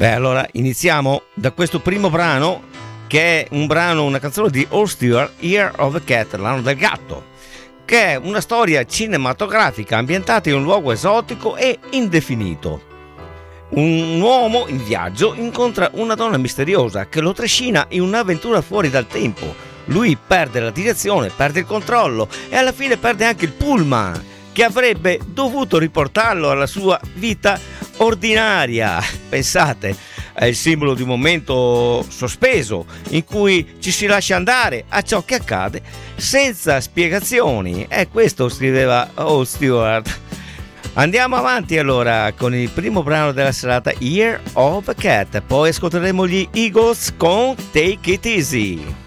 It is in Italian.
Beh, allora iniziamo da questo primo brano, che è una canzone di All Stewart, Year of the Cat, l'anno del gatto, che è una storia cinematografica ambientata in un luogo esotico e indefinito. Un uomo in viaggio incontra una donna misteriosa che lo trascina in un'avventura fuori dal tempo. Lui perde la direzione, perde il controllo e alla fine perde anche il pullman che avrebbe dovuto riportarlo alla sua vita ordinaria. Pensate, è il simbolo di un momento sospeso in cui ci si lascia andare a ciò che accade senza spiegazioni. E questo scriveva All Stewart. Andiamo avanti allora con il primo brano della serata, Year of a Cat, poi ascolteremo gli Eagles con Take It Easy.